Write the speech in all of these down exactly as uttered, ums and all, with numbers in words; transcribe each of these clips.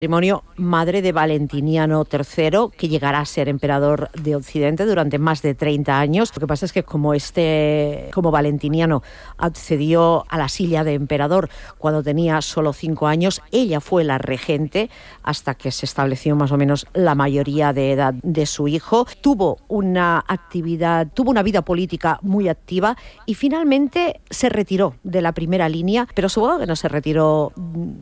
Matrimonio madre de Valentiniano tercero, que llegará a ser emperador de Occidente durante más de treinta años. Lo que pasa es que como este, como Valentiniano accedió a la silla de emperador cuando tenía solo cinco años, ella fue la regente hasta que se estableció más o menos la mayoría de edad de su hijo. Tuvo una actividad, tuvo una vida política muy activa y finalmente se retiró de la primera línea, pero supongo que no se retiró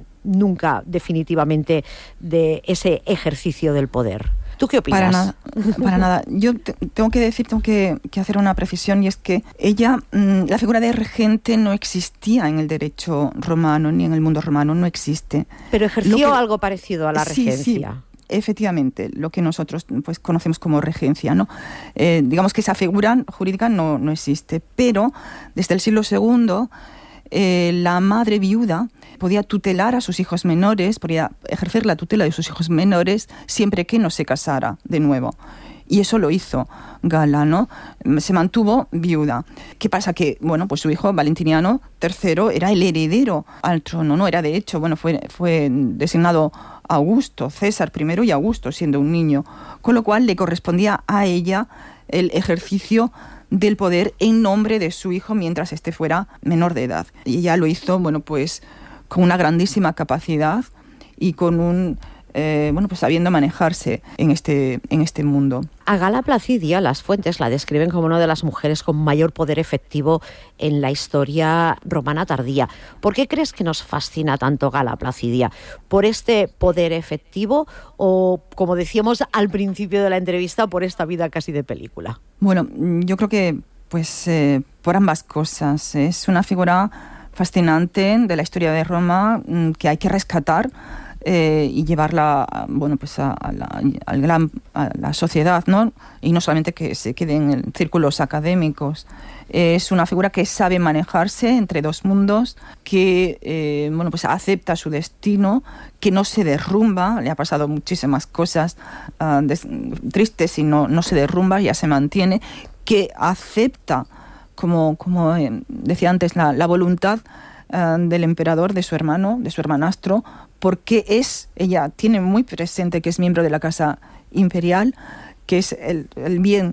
nunca definitivamente de ese ejercicio del poder. ¿Tú qué opinas? Para nada, para nada. Yo te, tengo que decir, tengo que, que hacer una precisión, y es que ella, mmm, la figura de regente no existía en el derecho romano ni en el mundo romano, no existe. Pero ejerció que, algo parecido a la sí, regencia. Sí. Efectivamente, lo que nosotros pues conocemos como regencia, ¿no? Eh, digamos que esa figura jurídica no, no existe, pero desde el siglo segundo eh, la madre viuda podía tutelar a sus hijos menores, podía ejercer la tutela de sus hijos menores siempre que no se casara de nuevo. Y eso lo hizo Gala, ¿no? Se mantuvo viuda. ¿Qué pasa? Que, bueno, pues su hijo Valentiniano tercero era el heredero al trono, ¿no? Era, de hecho, bueno, fue, fue designado Augusto, César primero y Augusto, siendo un niño. Con lo cual le correspondía a ella el ejercicio del poder en nombre de su hijo mientras éste fuera menor de edad. Y ella lo hizo, bueno, pues con una grandísima capacidad y con un... Eh, bueno, pues sabiendo manejarse en este, en este mundo. A Gala Placidia, las fuentes la describen como una de las mujeres con mayor poder efectivo en la historia romana tardía. ¿Por qué crees que nos fascina tanto Gala Placidia? ¿Por este poder efectivo o, como decíamos al principio de la entrevista, por esta vida casi de película? Bueno, yo creo que pues eh, por ambas cosas. Es una figura fascinante de la historia de Roma que hay que rescatar Eh, y llevarla, bueno, pues a, a, la, a, gran, a la sociedad, ¿no? Y no solamente que se quede en círculos académicos. Eh, es una figura que sabe manejarse entre dos mundos, que eh, bueno, pues acepta su destino, que no se derrumba. Le ha pasado muchísimas cosas uh, des, tristes y no, no se derrumba, ya se mantiene, que acepta, como, como eh, decía antes, la, la voluntad uh, del emperador, de su hermano, de su hermanastro, porque es, ella tiene muy presente que es miembro de la casa imperial, que es el, el bien,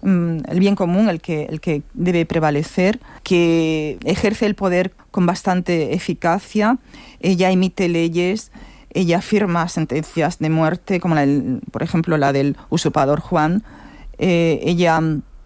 el bien común el que, el que debe prevalecer, que ejerce el poder con bastante eficacia. Ella emite leyes, ella firma sentencias de muerte, como la del, por ejemplo la del usurpador Juan. Eh, ella,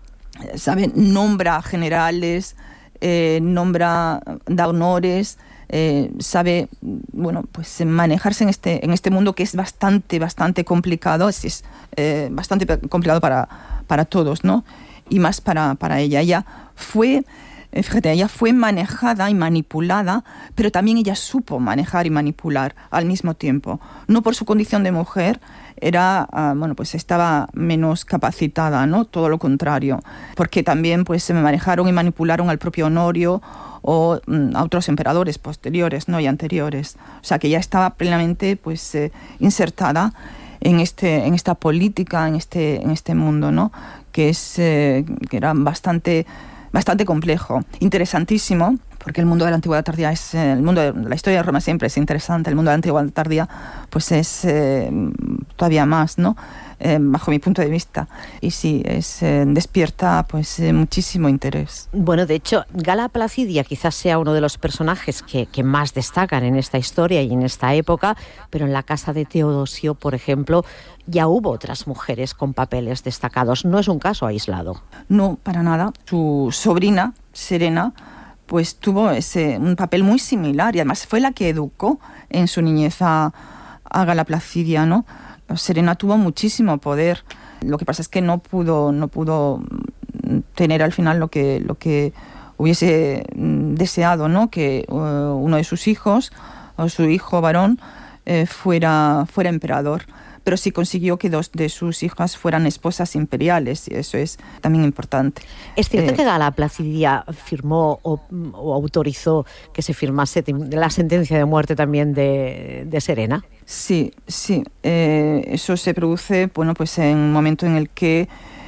sabe, nombra generales, eh, nombra, da honores. Eh, sabe, bueno, pues manejarse en este en este mundo que es bastante bastante complicado, es, es eh, bastante complicado para para todos, ¿no? Y más para para ella. Ella fue, eh, fíjate, ella fue manejada y manipulada, pero también ella supo manejar y manipular al mismo tiempo. No por su condición de mujer, era, uh, bueno, pues estaba menos capacitada, ¿no? Todo lo contrario, porque también pues se manejaron y manipularon al propio Honorio o mm, a otros emperadores posteriores, ¿no? Y anteriores. O sea, que ya estaba plenamente pues eh, insertada en este en esta política, en este en este mundo, ¿no? Que es eh, que era bastante bastante complejo, interesantísimo, porque el mundo de la Antigüedad Tardía es eh, el mundo de la historia de Roma siempre es interesante, el mundo de la Antigüedad Tardía pues es eh, todavía más, ¿no? Eh, bajo mi punto de vista, y sí, es, eh, despierta pues eh, muchísimo interés. Bueno, de hecho, Gala Placidia quizás sea uno de los personajes que, que más destacan en esta historia y en esta época, pero en la casa de Teodosio, por ejemplo, ya hubo otras mujeres con papeles destacados. No es un caso aislado. No, para nada. Su sobrina, Serena, pues tuvo ese, un papel muy similar, y además fue la que educó en su niñez a, a Gala Placidia, ¿no? Serena tuvo muchísimo poder. Lo que pasa es que no pudo, no pudo tener al final lo que, lo que hubiese deseado, ¿no? Que uh, uno de sus hijos, o su hijo varón, eh, fuera, fuera emperador. Pero sí consiguió que dos de sus hijas fueran esposas imperiales, y eso es también importante. ¿Es cierto eh, que Gala Placidia firmó o, o autorizó que se firmase la sentencia de muerte también de, de Serena? Sí, sí. Eh, eso se produce, bueno, pues en un momento en el que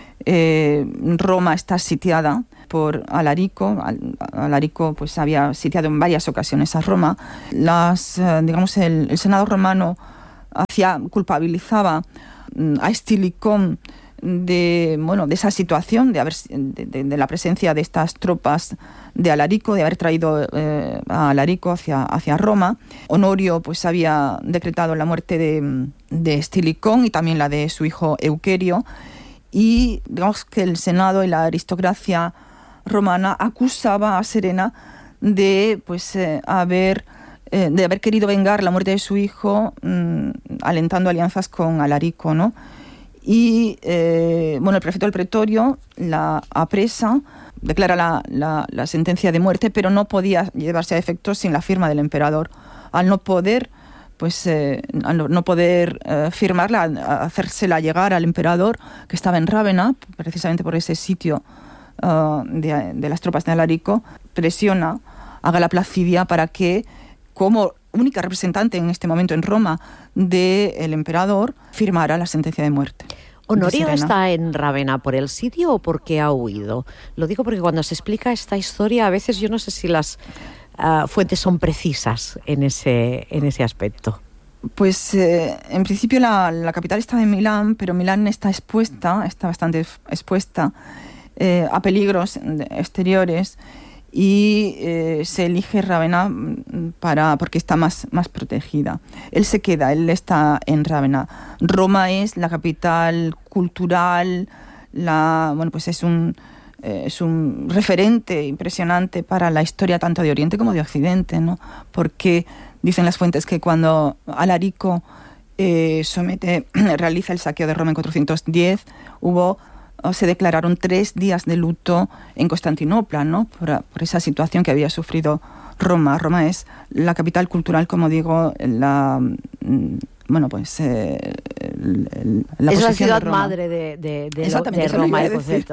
eh, Roma está sitiada por Alarico. Alarico pues había sitiado en varias ocasiones a Roma. Las, eh, digamos, el, el Senado romano hacía, culpabilizaba a Estilicón de, bueno, de esa situación, de, haber, de, de, de la presencia de estas tropas de Alarico, de haber traído eh, a Alarico hacia, hacia Roma. Honorio pues había decretado la muerte de, de Estilicón y también la de su hijo Euquerio, y digamos que el Senado y la aristocracia romana acusaba a Serena de pues eh, haber eh, de haber querido vengar la muerte de su hijo, mmm, alentando alianzas con Alarico, ¿no? Y eh, bueno, el prefecto del pretorio la apresa, declara la, la, la sentencia de muerte, pero no podía llevarse a efecto sin la firma del emperador. Al no poder, pues, eh, al no poder eh, firmarla, hacérsela llegar al emperador, que estaba en Rávena, precisamente por ese sitio uh, de, de las tropas de Alarico, presiona a Gala Placidia para que, como única representante en este momento en Roma del emperador, firmara la sentencia de muerte. ¿Honorio está en Rávena por el sitio o porque ha huido? Lo digo porque cuando se explica esta historia, a veces yo no sé si las uh, fuentes son precisas en ese, en ese aspecto. Pues eh, en principio la, la capital estaba en Milán, pero Milán está expuesta, está bastante expuesta eh, a peligros exteriores, y eh, se elige Rávena para, porque está más, más protegida. Él se queda, él está en Rávena. Roma es la capital cultural, la, bueno, pues es un, eh, es un referente impresionante para la historia tanto de Oriente como de Occidente, ¿no? Porque dicen las fuentes que cuando Alarico eh, somete, realiza el saqueo de Roma en cuatrocientos diez, hubo... se declararon tres días de luto en Constantinopla, ¿no? Por, por esa situación que había sufrido Roma. Roma es la capital cultural, como digo, la, bueno, pues eh, el, el, la es posición la ciudad de Roma. Madre de, de, de, Exactamente, de Roma, el concepto.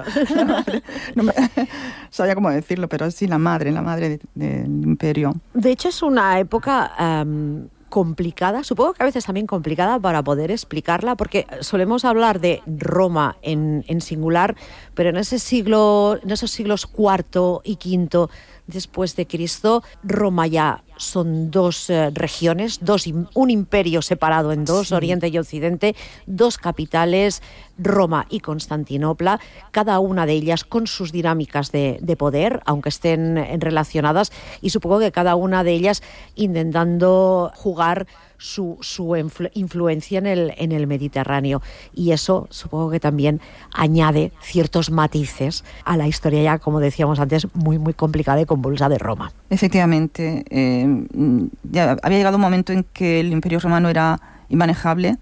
No me sabía cómo decirlo, pero sí, la madre, la madre de, de, del imperio. De hecho, es una época Um... complicada, supongo que a veces también complicada para poder explicarla, porque solemos hablar de Roma en, en singular, pero en ese siglo, en esos siglos cuarto y quinto después de Cristo, Roma ya son dos eh, regiones, dos, un imperio separado en dos, sí. Oriente y Occidente, dos capitales, Roma y Constantinopla, cada una de ellas con sus dinámicas de, de poder, aunque estén relacionadas, y supongo que cada una de ellas intentando jugar su, su influ- influencia en el, en el Mediterráneo. Y eso supongo que también añade ciertos matices a la historia ya, como decíamos antes, muy, muy complicada y convulsa de Roma. Efectivamente, eh, ya había llegado un momento en que el Imperio Romano era inmanejable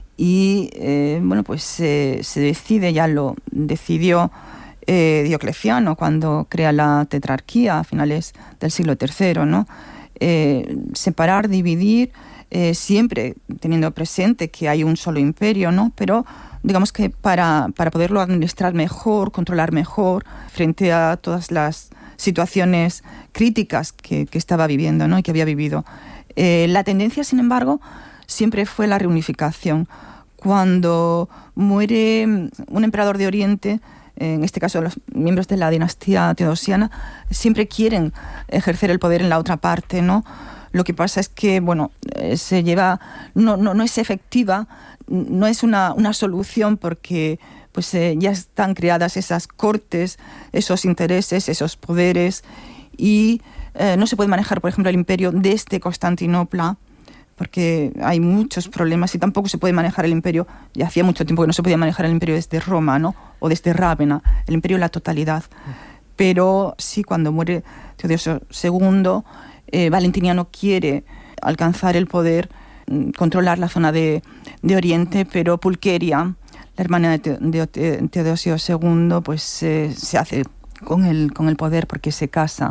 y, eh, bueno, pues eh, se decide, ya lo decidió eh, Diocleciano cuando crea la tetrarquía a finales del siglo tercero, ¿no? Eh, separar, dividir, Eh, siempre teniendo presente que hay un solo imperio, ¿no? Pero digamos que para, para poderlo administrar mejor, controlar mejor, frente a todas las situaciones críticas que, que estaba viviendo, ¿no? Y que había vivido. Eh, la tendencia, sin embargo, siempre fue la reunificación. Cuando muere un emperador de Oriente, en este caso los miembros de la dinastía teodosiana, siempre quieren ejercer el poder en la otra parte, ¿no? Lo que pasa es que, bueno, eh, se lleva, no, no, no es efectiva, no es una, una solución porque pues eh, ya están creadas esas cortes, esos intereses, esos poderes, y eh, no se puede manejar, por ejemplo, el imperio desde Constantinopla, porque hay muchos problemas, y tampoco se puede manejar el imperio, ya hacía mucho tiempo que no se podía manejar el imperio desde Roma, ¿no? O desde Rávena, el imperio en la totalidad. Pero sí, cuando muere Teodosio segundo, Eh, Valentiniano quiere alcanzar el poder, controlar la zona de, de Oriente, pero Pulqueria, la hermana de, Te, de Teodosio segundo, pues eh, se hace con el, con el poder porque se casa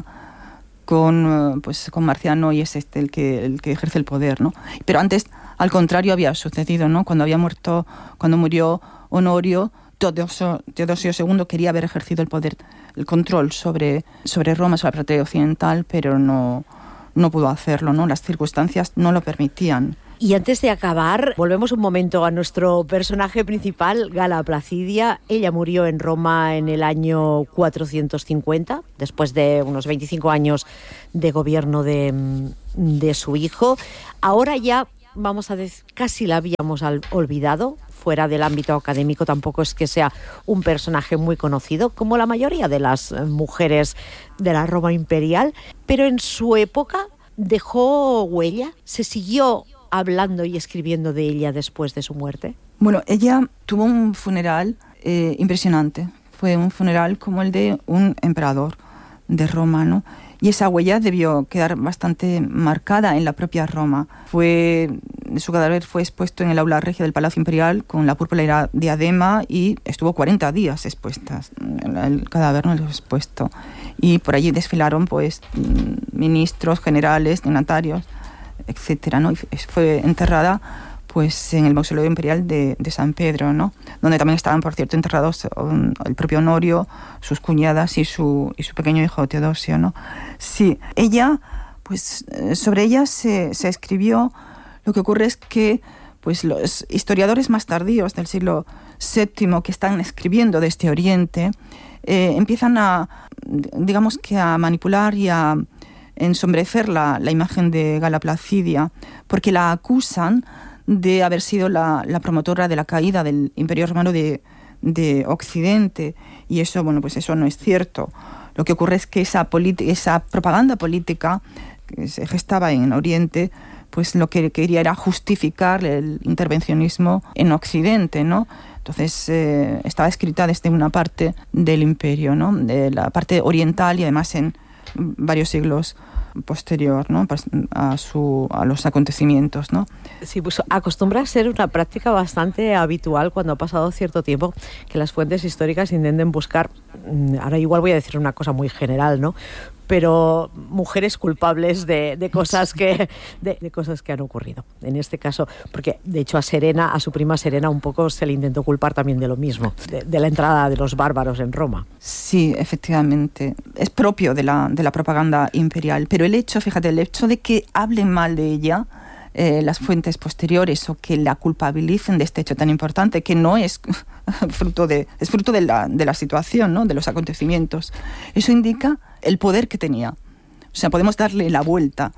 con, pues, con Marciano y es este el que, el que ejerce el poder, ¿no? Pero antes, al contrario, había sucedido, ¿no? Cuando había muerto, cuando murió Honorio, Teodosio, Teodosio segundo quería haber ejercido el poder, el control sobre, sobre Roma, sobre la parte occidental, pero no... no pudo hacerlo, ¿no? Las circunstancias no lo permitían. Y antes de acabar, volvemos un momento a nuestro personaje principal, Gala Placidia. Ella murió en Roma en el año cuatrocientos cincuenta, después de unos veinticinco años de gobierno de, de su hijo. Ahora ya vamos a decir, casi la habíamos al- olvidado. Fuera del ámbito académico tampoco es que sea un personaje muy conocido, como la mayoría de las eh, mujeres de la Roma imperial, pero en su época dejó huella, se siguió hablando y escribiendo de ella después de su muerte. Bueno, ella tuvo un funeral eh, impresionante. Fue un funeral como el de un emperador de Roma, ¿no? Y esa huella debió quedar bastante marcada en la propia Roma. Fue, su cadáver fue expuesto en el aula regia del Palacio Imperial con la púrpura diadema y estuvo cuarenta días expuestas. El cadáver no lo expuesto. Y por allí desfilaron pues ministros, generales, dignatarios, etcétera, ¿no? Y fue enterrada pues en el mausoleo imperial de, de San Pedro, ¿no? Donde también estaban, por cierto, enterrados um, el propio Honorio, sus cuñadas y su, y su pequeño hijo Teodosio, ¿no? Sí, ella, pues sobre ella se, se escribió. Lo que ocurre es que pues los historiadores más tardíos del siglo séptimo que están escribiendo de este Oriente eh, empiezan a, digamos que a manipular y a ensombrecer la, la imagen de Gala Placidia, porque la acusan de haber sido la, la promotora de la caída del Imperio Romano de, de Occidente, y eso, bueno, pues eso no es cierto. Lo que ocurre es que esa, politi- esa propaganda política que se gestaba en Oriente, pues lo que quería era justificar el intervencionismo en Occidente, ¿no? Entonces eh, estaba escrita desde una parte del imperio, ¿no? De la parte oriental y además en varios siglos posterior, ¿no? a, su, a los acontecimientos, ¿no? Sí, pues acostumbra a ser una práctica bastante habitual cuando ha pasado cierto tiempo que las fuentes históricas intenten buscar, ahora igual voy a decir una cosa muy general, ¿no? Pero mujeres culpables de, de cosas que de, de cosas que han ocurrido. En este caso, porque de hecho a Serena, a su prima Serena, un poco se le intentó culpar también de lo mismo, de, de la entrada de los bárbaros en Roma. Sí, efectivamente. Es propio de la, de la propaganda imperial. Pero el hecho, fíjate, el hecho de que hablen mal de ella eh, las fuentes posteriores o que la culpabilicen de este hecho tan importante, que no es fruto de, es fruto de la, de la situación, ¿no? De los acontecimientos. Eso indica el poder que tenía. O sea, podemos darle la vuelta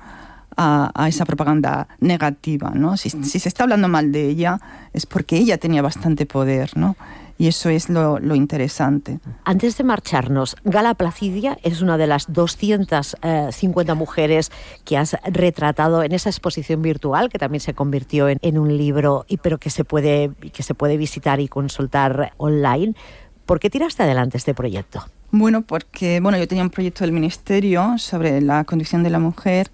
a, a esa propaganda negativa, ¿no? Si, si se está hablando mal de ella, es porque ella tenía bastante poder, ¿no? Y eso es lo, lo interesante. Antes de marcharnos, Gala Placidia es una de las doscientas cincuenta mujeres que has retratado en esa exposición virtual, que también se convirtió en, en un libro, y pero que se puede, que se puede visitar y consultar online. ¿Por qué tiraste adelante este proyecto? Bueno, porque bueno, yo tenía un proyecto del Ministerio sobre la condición de la mujer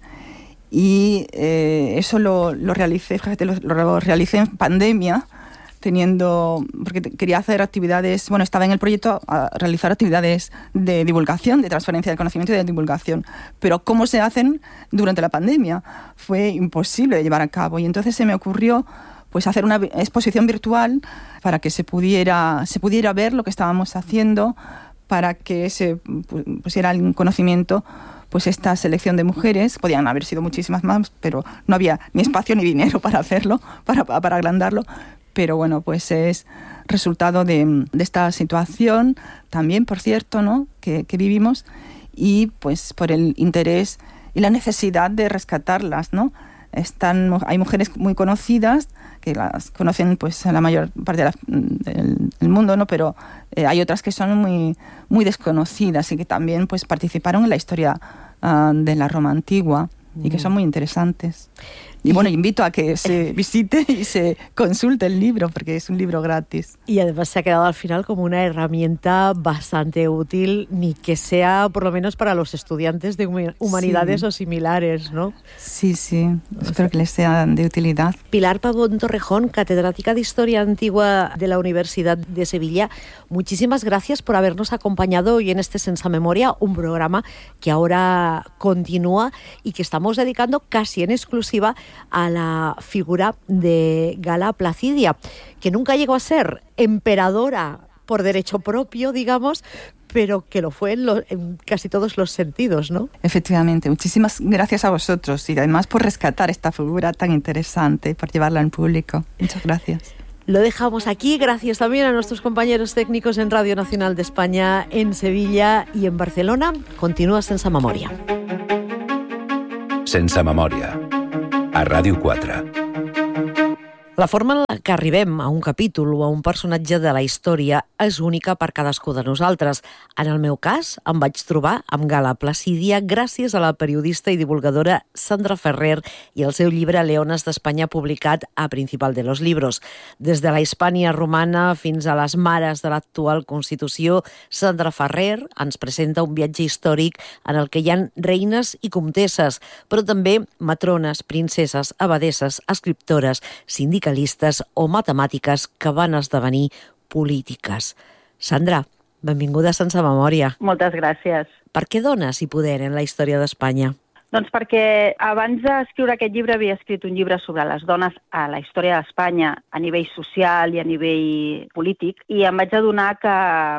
y eh, eso lo, lo realicé, fíjate, lo, lo realicé en pandemia, teniendo, porque quería hacer actividades, bueno, estaba en el proyecto a realizar actividades de divulgación, de transferencia de conocimiento y de divulgación, pero ¿cómo se hacen durante la pandemia? Fue imposible de llevar a cabo y entonces se me ocurrió pues hacer una exposición virtual para que se pudiera, se pudiera ver lo que estábamos haciendo, para que se pusiera en conocimiento pues esta selección de mujeres. Podían haber sido muchísimas más, pero no había ni espacio ni dinero para hacerlo, para, para agrandarlo. Pero bueno, pues es resultado de, de esta situación también, por cierto, ¿no? que, que vivimos, y pues por el interés y la necesidad de rescatarlas, ¿no? Están, hay mujeres muy conocidas que las conocen pues la mayor parte de la, del, del mundo, ¿no? Pero eh, hay otras que son muy, muy desconocidas y que también pues participaron en la historia uh, de la Roma antigua y que son muy interesantes. Y bueno, invito a que se visite y se consulte el libro, porque es un libro gratis. Y además se ha quedado al final como una herramienta bastante útil, ni que sea por lo menos para los estudiantes de humanidades sí. o similares, ¿no? Sí, sí, espero que les sea de utilidad. Pilar Pavón Torrejón, catedrática de Historia Antigua de la Universidad de Sevilla, muchísimas gracias por habernos acompañado hoy en este Sense Memoria, un programa que ahora continúa y que estamos dedicando casi en exclusiva a la figura de Gala Placidia, que nunca llegó a ser emperadora por derecho propio, digamos, pero que lo fue en, lo, en casi todos los sentidos, ¿no? Efectivamente. Muchísimas gracias a vosotros y además por rescatar esta figura tan interesante, por llevarla en público. Muchas gracias. Lo dejamos aquí, gracias también a nuestros compañeros técnicos en Radio Nacional de España, en Sevilla y en Barcelona. Continúa Sense Memoria. Sense Memòria, a Ràdio quatre. La forma en la que arribem a un capítol o a un personatge de la història és única per cadascú de nosaltres. En el meu cas, em vaig trobar amb Gala Placídia gràcies a la periodista i divulgadora Sandra Ferrer i el seu llibre Leones d'Espanya, publicat a Principal de los Libros. Des de la Hispània romana fins a les mares de l'actual Constitució, Sandra Ferrer ens presenta un viatge històric en el que hi ha reines i comtesses, però també matrones, princeses, abadesses, escriptores, sindicalistes o matemàtiques que van esdevenir polítiques. Sandra, benvinguda a Sense Memòria. Moltes gràcies. Per què dones i poder en la història d'Espanya? Doncs perquè abans d'escriure aquest llibre havia escrit un llibre sobre les dones a la història d'Espanya a nivell social i a nivell polític, i em vaig adonar que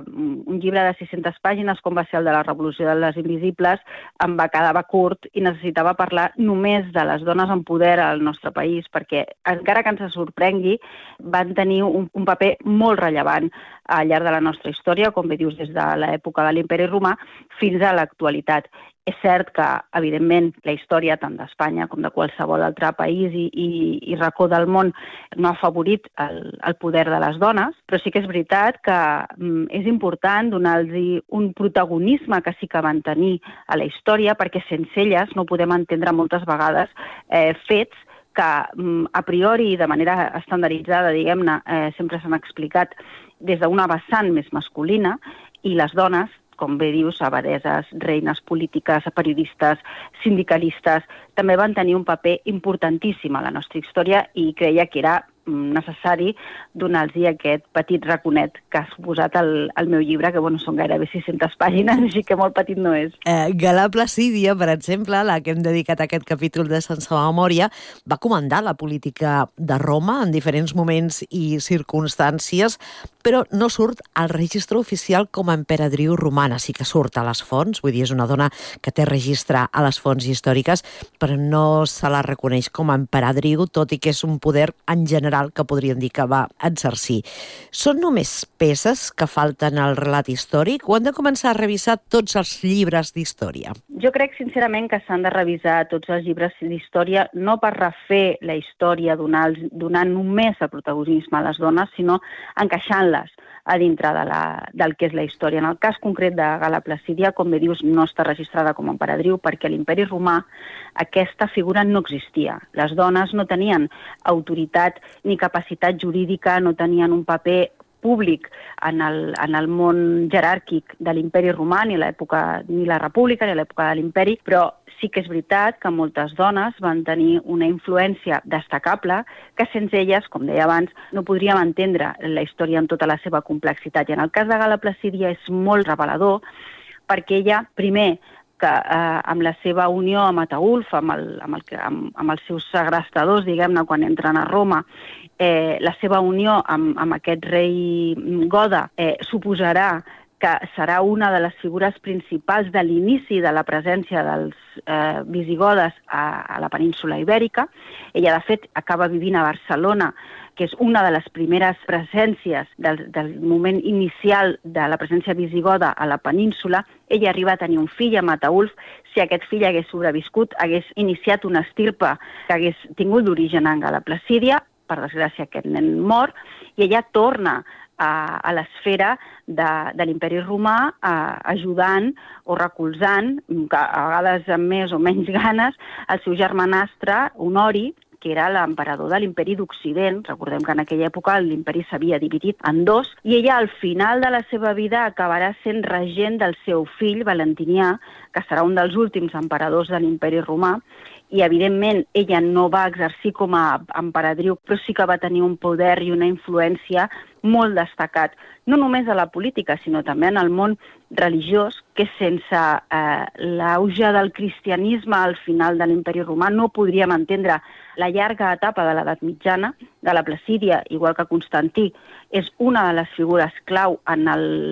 un llibre de sis-centes pàgines, com va ser el de la Revolució de les Invisibles, em va quedar curt i necessitava parlar només de les dones en poder al nostre país, perquè encara que ens sorprengui, van tenir un, un paper molt rellevant al llarg de la nostra història, com bé dius, des de l'època de l'Imperi Romà fins a l'actualitat. És cert que, evidentment, la història tant d'Espanya com de qualsevol altre país i, i, i racó del món no ha afavorit el, el poder de les dones, però sí que és veritat que mm, és important donar-los un protagonisme que sí que van tenir a la història, perquè sense elles no podem entendre moltes vegades eh, fets que mm, a priori i de manera estandarditzada, diguem-ne, eh, sempre s'han explicat des d'una vessant més masculina, i les dones, com bé dius, abadeses, reines polítiques, periodistes, sindicalistes, també van tenir un paper importantíssim a la nostra història, i creia que era necessari donar-los aquest petit raconet que has posat al, al meu llibre, que bueno, són gairebé sis-centes pàgines, així que molt petit no és. Eh, Gala Placídia, per exemple, la que hem dedicat a aquest capítol de Sense Memòria, va comandar la política de Roma en diferents moments i circumstàncies, però no surt al registre oficial com a emperadriu romana. Sí que surt a les fonts, vull dir, és una dona que té registre a les fonts històriques, però no se la reconeix com a emperadriu, tot i que és un poder en general que podríem dir que va exercir. Són només peces que falten al relat històric o han de començar a revisar tots els llibres d'història? Jo crec, sincerament, que s'han de revisar tots els llibres d'història, no per refer la història donant, donant només el protagonisme a les dones, sinó encaixant-les a dintre de la, del que és la història. En el cas concret de Gala Placídia, com bé dius, no està registrada com a emperadriu perquè a l'Imperi Romà aquesta figura no existia. Les dones no tenien autoritat ni capacitat jurídica, no tenien un paper públic en el, en el món jeràrquic de l'Imperi Romà, ni l'època ni la República, ni l'època de l'Imperi, però sí que és veritat que moltes dones van tenir una influència destacable que sense elles, com deia abans, no podríem entendre la història en tota la seva complexitat. I en el cas de Gala Placídia és molt revelador perquè ella, primer, que eh, amb la seva unió amb Ataulf, amb, el, amb, el, amb, amb els seus segrestadors, diguem-ne, quan entren a Roma, eh, la seva unió amb, amb aquest rei Goda eh, suposarà que serà una de les figures principals de l'inici de la presència dels eh, visigodes a, a la península ibèrica. Ella, de fet, acaba vivint a Barcelona, que és una de les primeres presències del, del moment inicial de la presència visigoda a la península. Ella arriba a tenir un fill amb Ataulf. Si aquest fill hagués sobreviscut, hagués iniciat una estirpe que hagués tingut d'origen en Gala Placídia. Per desgràcia, aquest nen mor, i ella torna a, a l'esfera de, de l'Imperi Romà, a, ajudant o recolzant, a vegades amb més o menys ganes, el seu germanastre, Honori, que era l'emperador de l'Imperi d'Occident. Recordem que en aquella època l'Imperi s'havia dividit en dos, i ella al final de la seva vida acabarà sent regent del seu fill, Valentinià, que serà un dels últims emperadors de l'Imperi Romà, i evidentment ella no va exercir com a emperadriu, però sí que va tenir un poder i una influència molt destacat, no només a la política, sinó també en el món religiós, que sense eh, l'auge del cristianisme al final de l'Imperi Romà no podríem entendre la llarga etapa de l'edat mitjana. Gala Placídia, igual que Constantí, és una de les figures clau en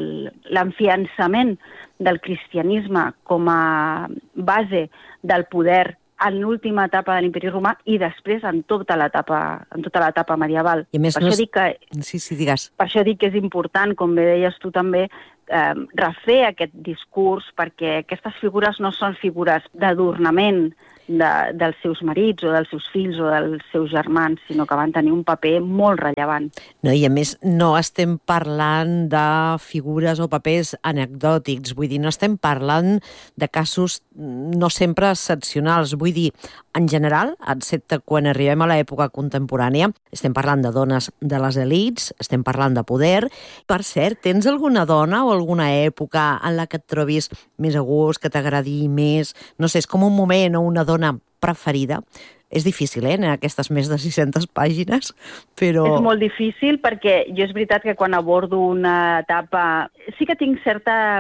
l'enfiançament del cristianisme com a base del poder en l'última etapa de l'Imperi Romà i després en tota l'etapa en tota l'etapa medieval. I més per no això és... dic que sí, sí, digues. Per això dic que és important, com bé deies tu també, eh, refer aquest discurs, perquè aquestes figures no són figures d'adornament de, dels seus marits o dels seus fills o dels seus germans, sinó que van tenir un paper molt rellevant. No, i a més no estem parlant de figures o papers anecdòtics, vull dir, no estem parlant de casos no sempre excepcionals, vull dir, en general, excepte quan arribem a l'època contemporània, estem parlant de dones de les elits, estem parlant de poder. Per cert, tens alguna dona o alguna època en la que et trobis més a gust, que t'agradi més? No sé, és com un moment o una dona preferida. És difícil, eh, en aquestes més de sis-centes pàgines, però... És molt difícil perquè jo és veritat que quan abordo una etapa... Sí que tinc certa,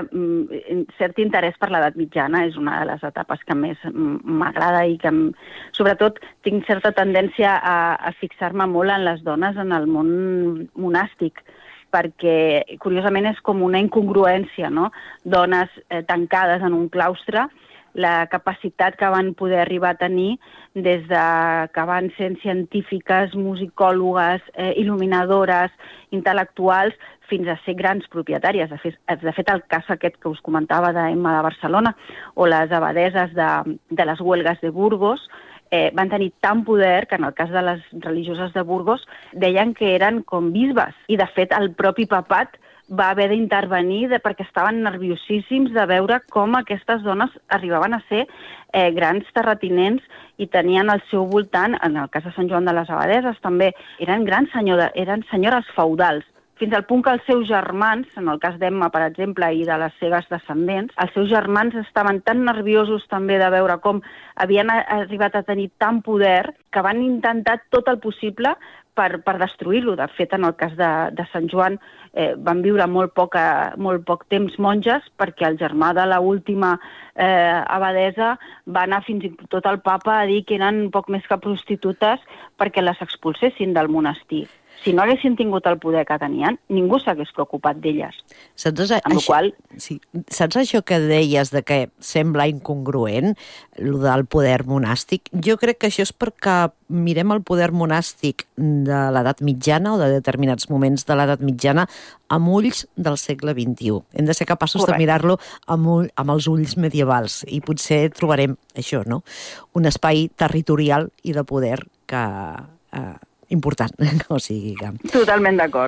cert interès per l'edat mitjana, és una de les etapes que més m'agrada i que, sobretot, tinc certa tendència a, a fixar-me molt en les dones en el món monàstic, perquè, curiosament, és com una incongruència, no? Dones eh, tancades en un claustre, la capacitat que van poder arribar a tenir des de que van sent científiques, musicòlogues, eh, il·luminadores, intel·lectuals, fins a ser grans propietàries. De fet, de fet, el cas aquest que us comentava d'Emma de Barcelona o les abadeses de, de les huelgues de Burgos, eh, van tenir tant poder que en el cas de les religioses de Burgos deien que eren com bisbes. I, de fet, el propi papat va haver d'intervenir perquè estaven nerviosíssims de veure com aquestes dones arribaven a ser eh, grans terratinents i tenien al seu voltant, en el cas de Sant Joan de les Abadeses també, eren grans senyores, eren senyores feudals, fins al punt que els seus germans, en el cas d'Emma, per exemple, i de les seves descendents, els seus germans estaven tan nerviosos també de veure com havien arribat a tenir tant poder que van intentar tot el possible per, per destruir-lo. De fet, en el cas de, de Sant Joan, eh, van viure molt, poca, molt poc temps monges perquè el germà de l'última eh, abadesa va anar fins i tot al papa a dir que eren poc més que prostitutes perquè les expulsessin del monestir. Si no haguessin tingut el poder que tenien, ningú s'hagués preocupat d'elles. Saps, amb això, qual... sí, saps això que deies de que sembla incongruent, el del poder monàstic? Jo crec que això és perquè mirem el poder monàstic de l'edat mitjana o de determinats moments de l'edat mitjana amb ulls del segle vint-i-u. Hem de ser capaços Correcte. de mirar-lo amb, ull, amb els ulls medievals i potser trobarem això, no? Un espai territorial i de poder que... Eh, important, o sigui que... Totalment d'acord.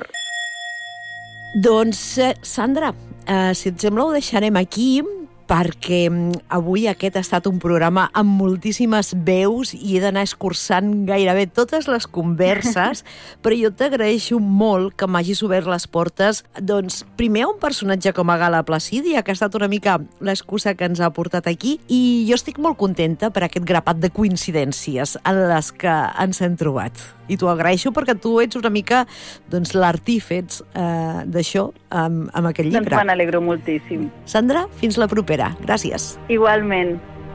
Doncs, eh, Sandra, eh, si et sembla ho deixarem aquí, perquè avui aquest ha estat un programa amb moltíssimes veus i he d'anar escurçant gairebé totes les converses, però jo t'agraeixo molt que m'hagis obert les portes, doncs, primer a un personatge com a Gala Placídia, que ha estat una mica l'excusa que ens ha portat aquí, i jo estic molt contenta per aquest grapat de coincidències en les que ens hem trobat. I t'ho agraeixo perquè tu ets una mica doncs, l'artífex eh, d'això amb, amb aquest llibre. Doncs me n'alegro moltíssim. Sandra, fins la propera. Gràcies. Igualment.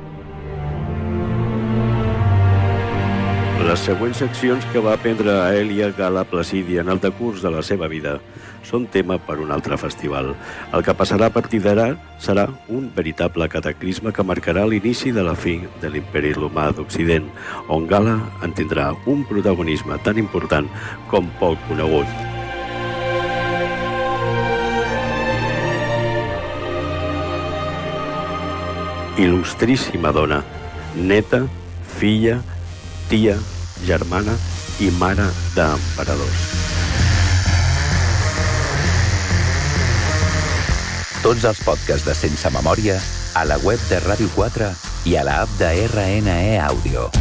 Les següents seccions que va aprendre a Èlia Gala Placídia en el decurs de la seva vida són tema per un altre festival. El que passarà a partir d'ara serà un veritable cataclisme que marcarà l'inici de la fi de l'imperi romà d'Occident, on Gala en tindrà un protagonisme tan important com poc conegut. Il·lustríssima dona, neta, filla, tia, germana i mare d'emperadors. Tots els podcasts de Sense Memòria a la web de Ràdio quatre i a l'app de R N E Àudio.